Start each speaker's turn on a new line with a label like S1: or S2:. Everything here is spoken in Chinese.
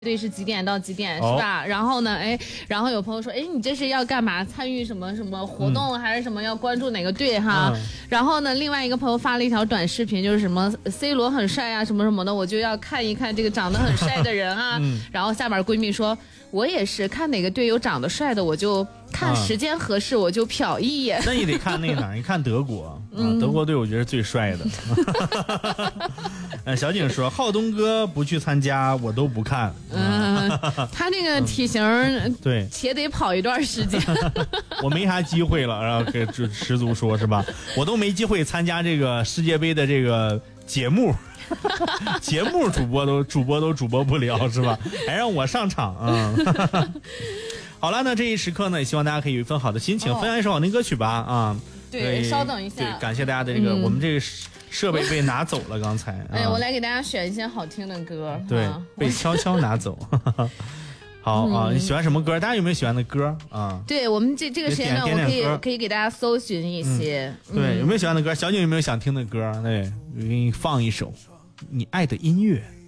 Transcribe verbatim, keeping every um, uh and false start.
S1: 队是几点到几点、哦、是吧？然后呢，哎，然后有朋友说，哎，你这是要干嘛？参与什么什么活动、嗯、还是什么？要关注哪个队哈、嗯？然后呢，另外一个朋友发了一条短视频，就是什么 C 罗很帅啊，什么什么的，我就要看一看这个长得很帅的人啊。嗯、然后下边闺蜜说，我也是看哪个队有长得帅的，我就看时间合适，我就瞟一眼。
S2: 那你得看那个哪儿？你看德国啊，嗯、德国队我觉得最帅的。呃，小景说，浩东哥不去参加，我都不看。
S1: 嗯，他这个体型、嗯、
S2: 对，
S1: 且得跑一段时间。
S2: 我没啥机会了，然后给十足说是吧？我都没机会参加这个世界杯的这个节目。节目主播都主播都主播不了是吧？还让我上场啊！嗯、好了，那这一时刻呢，也希望大家可以有一份好的心情，哦、分享一首好听歌曲吧啊！
S1: 对，稍等一下，
S2: 对，感谢大家的这个，嗯、我们这个设备被拿走了，刚才。
S1: 哎，我来给大家选一些好听的歌。
S2: 对，
S1: 啊、
S2: 被悄悄拿走。好啊，你喜欢什么歌？大家有没有喜欢的歌啊？
S1: 对我们这这个时间段，我可以可以给大家搜寻一些。
S2: 嗯、对，有没有喜欢的歌？小景有没有想听的歌？对，我给你放一首你爱的音乐。